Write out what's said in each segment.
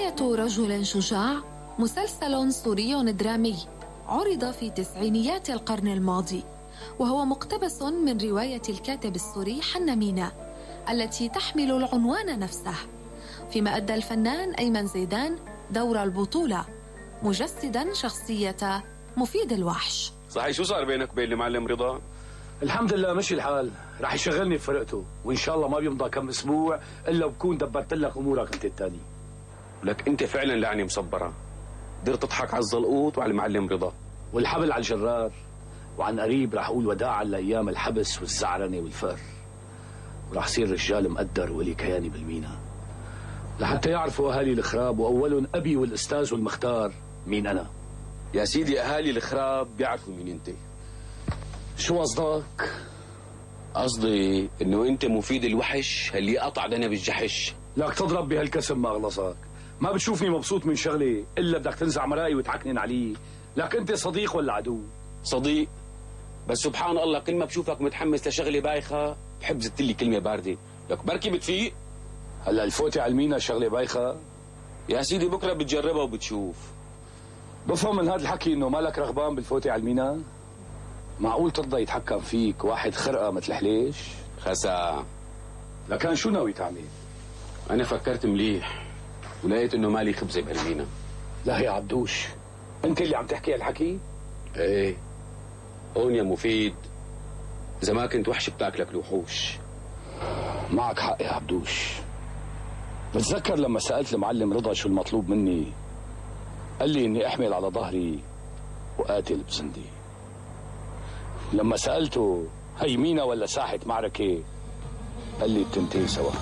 شخصية رجل شجاع مسلسل سوري درامي عرض في تسعينيات القرن الماضي، وهو مقتبس من رواية الكاتب السوري حنا مينا التي تحمل العنوان نفسه، فيما أدى الفنان أيمن زيدان دور البطولة مجسدا شخصية مفيد الوحش. صحيح، شو صار بينك وبين المعلم رضا؟ الحمد لله مشي الحال، رح يشغلني في فرقته، وإن شاء الله ما بيمضى كم أسبوع إلا بكون دبرت لك أمورك أنت التاني. لك أنت فعلا لعني مصبرة، قدرت تضحك على الزلقوط وعلى المعلم رضا، والحبل على الجرار، وعن قريب رح أقول وداعا لأيام الحبس والزعرنة والفقر، ورح صير رجال مقدر ولي كياني بالمينا، لحتى يعرفوا أهالي الخراب وأولهم أبي والأستاذ والمختار مين أنا. يا سيدي أهالي الخراب بيعرفوا مين أنت. شو قصدك؟ قصدي إنه أنت مفيد الوحش اللي قطع دنا بالجحش. لك تضرب بهالكسم ما أغلصك، ما بتشوفني مبسوط من شغلي إلا بدك تنزع مرائي وتعكنن علي. لك أنت صديق ولا عدو؟ صديق، بس سبحان الله كل ما بشوفك متحمس لشغلة بايخة بحب زدت لي كلمة باردة. لك بركي بتفيق. هلا الفوتة على المينا شغلة بايخة؟ يا سيدي بكرة بتجربها وبتشوف. بفهم من هذا الحكي إنه مالك رغبان بالفوتة على المينا؟ معقول ترضى يتحكم فيك واحد خرقة مثل حليش؟ خسا. لكان شو ناوي تعمل؟ أنا فكرت مليح ولقيت إنه مالي خبزة بهالمينا. لا يا عبدوش، أنت اللي عم تحكي هالحكي؟ إيه، هون يا مفيد إذا ما كنت وحش بتاكلك الوحوش. معك حق يا عبدوش. بتذكر لما سألت المعلم رضا شو المطلوب مني، قال لي إني أحمل على ظهري وقاتل بزندي. لما سألته هي مينا ولا ساحة معركة، قال لي التنتين سوا.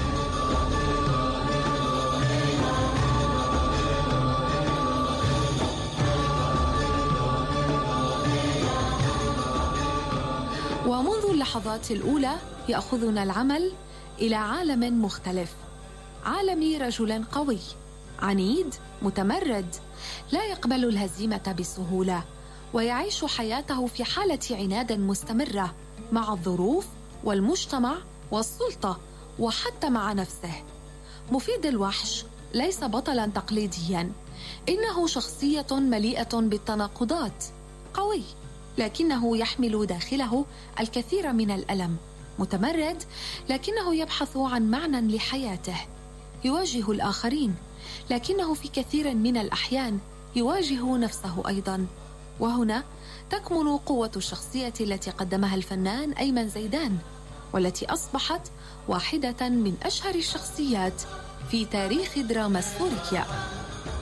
ومنذ اللحظات الأولى يأخذنا العمل إلى عالم مختلف، عالم رجل قوي عنيد متمرد لا يقبل الهزيمة بسهولة، ويعيش حياته في حالة عناد مستمرة مع الظروف والمجتمع والسلطة وحتى مع نفسه. مفيد الوحش ليس بطلا تقليديا، إنه شخصية مليئة بالتناقضات، قوي لكنه يحمل داخله الكثير من الألم، متمرد لكنه يبحث عن معنى لحياته، يواجه الآخرين لكنه في كثير من الأحيان يواجه نفسه أيضا. وهنا تكمن قوة الشخصية التي قدمها الفنان أيمن زيدان، والتي أصبحت واحدة من أشهر الشخصيات في تاريخ دراما السورية.